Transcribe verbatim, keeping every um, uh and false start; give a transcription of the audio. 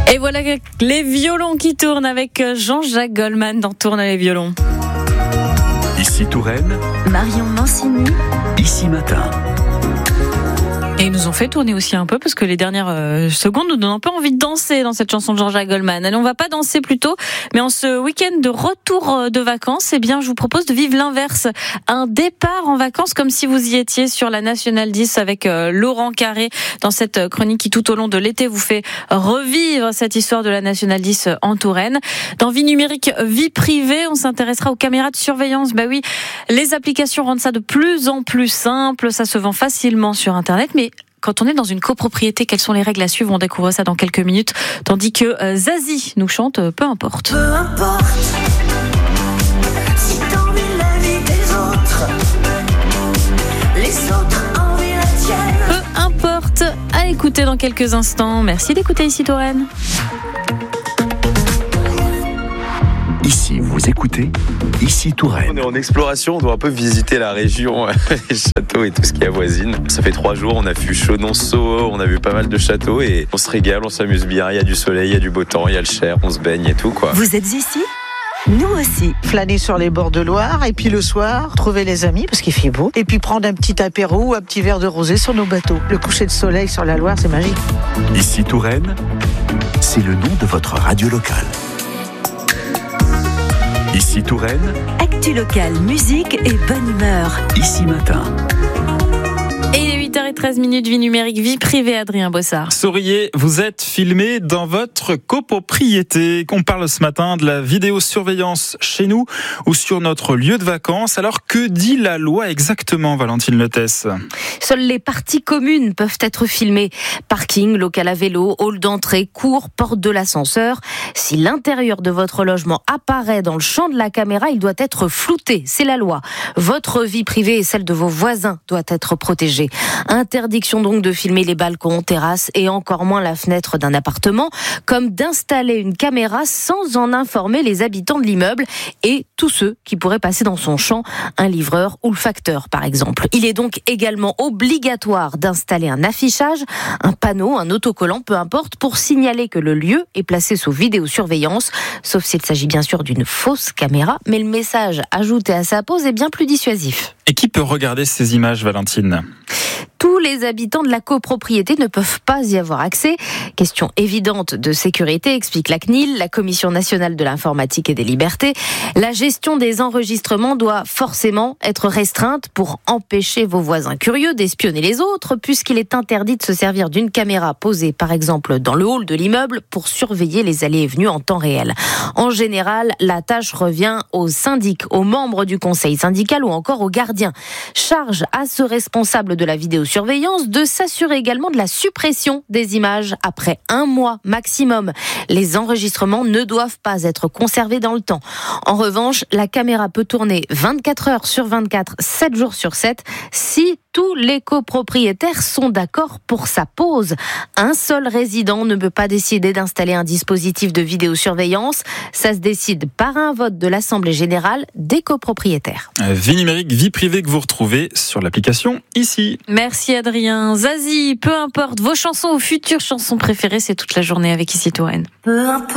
Et voilà les violons qui tournent avec Jean-Jacques Goldman dans Tourne les violons. Ici Touraine, Marion Mancini, Ici Matin. Et ils nous ont fait tourner aussi un peu parce que les dernières euh, secondes nous donnent un peu envie de danser dans cette chanson de Jean-Jacques Goldman. Allez, on va pas danser plutôt, mais en ce week-end de retour de vacances, eh bien, je vous propose de vivre l'inverse. Un départ en vacances comme si vous y étiez sur la Nationale dix avec euh, Laurent Carré dans cette chronique qui tout au long de l'été vous fait revivre cette histoire de la Nationale dix en Touraine. Dans Vie numérique, vie privée, on s'intéressera aux caméras de surveillance. Bah oui, les applications rendent ça de plus en plus simple, ça se vend facilement sur Internet, mais quand on est dans une copropriété, quelles sont les règles à suivre? On découvre ça dans quelques minutes. Tandis que euh, Zazie nous chante euh, Peu importe. Peu importe si t'envies la vie des autres, les autres envient la tienne. Peu importe, à écouter dans quelques instants. Merci d'écouter Ici Touraine. Ici, vous écoutez Ici Touraine. On est en exploration, on doit un peu visiter la région, les châteaux et tout ce qui avoisine. Ça fait trois jours, on a vu Chaudon-Soho, on a vu pas mal de châteaux et on se régale, on s'amuse bien. Il y a du soleil, il y a du beau temps, il y a le Cher, on se baigne et tout quoi. vous êtes ici? Nous aussi. Flâner sur les bords de Loire et puis le soir, trouver les amis parce qu'il fait beau et puis prendre un petit apéro ou un petit verre de rosé sur nos bateaux. Le coucher de soleil sur la Loire, c'est magique. Ici Touraine, c'est le nom de votre radio locale. Ici Touraine, Actu locale, musique et bonne humeur. Ici Matin. Et il est huit heures treize minutes, vie numérique, vie privée, Adrien Bossard. Souriez, vous êtes filmé dans votre copropriété. On parle ce matin de la vidéosurveillance chez nous ou sur notre lieu de vacances. Alors que dit la loi exactement, Valentine Letès? Seules les parties communes peuvent être filmées. Parking, local à vélo, hall d'entrée, cour, porte de l'ascenseur. Si l'intérieur de votre logement apparaît dans le champ de la caméra, il doit être flouté. C'est la loi. Votre vie privée et celle de vos voisins doit être protégée. Interdiction donc de filmer les balcons, terrasses et encore moins la fenêtre d'un appartement, comme d'installer une caméra sans en informer les habitants de l'immeuble et tous ceux qui pourraient passer dans son champ, un livreur ou le facteur par exemple. Il est donc également obligatoire d'installer un affichage, un panneau, un autocollant, peu importe, pour signaler que le lieu est placé sous vidéosurveillance, sauf s'il s'agit bien sûr d'une fausse caméra, mais le message ajouté à sa pose est bien plus dissuasif. Et qui peut regarder ces images, Valentine? Tous les habitants de la copropriété ne peuvent pas y avoir accès. Question évidente de sécurité, explique la C N I L, la Commission nationale de l'informatique et des libertés. La gestion des enregistrements doit forcément être restreinte pour empêcher vos voisins curieux d'espionner les autres, puisqu'il est interdit de se servir d'une caméra posée, par exemple, dans le hall de l'immeuble pour surveiller les allées et venues en temps réel. En général, la tâche revient au syndic, aux membres du conseil syndical ou encore aux gardiens. Charge à ce responsable de la vidéosurveillance de s'assurer également de la suppression des images après un mois maximum. Les enregistrements ne doivent pas être conservés dans le temps. En revanche, la caméra peut tourner vingt-quatre heures sur vingt-quatre, sept jours sur sept, si tous les copropriétaires sont d'accord pour sa pose. Un seul résident ne peut pas décider d'installer un dispositif de vidéosurveillance. Ça se décide par un vote de l'Assemblée générale des copropriétaires. Vie numérique, vie privée que vous retrouvez sur l'application Ici. Merci Adrien. Zazie, peu importe, vos chansons ou futures chansons préférées, c'est toute la journée avec Ici Touraine. Peu importe